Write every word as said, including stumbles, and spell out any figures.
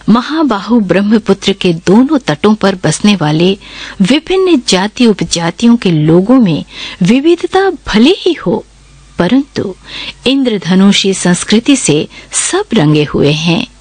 महाबाहु ब्रह्मपुत्र के दोनों तटों पर बसने वाले विभिन्न जाति उपजातियों के लोगों में विविधता भले ही हो, परंतु इंद्रधनुषी संस्कृति से सब रंगे हुए हैं।